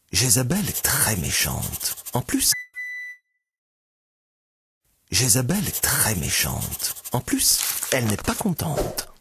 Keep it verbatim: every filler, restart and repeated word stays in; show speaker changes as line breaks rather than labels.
Jézabel est très méchante. En plus, Jézabel est très méchante. En plus, elle n'est pas contente.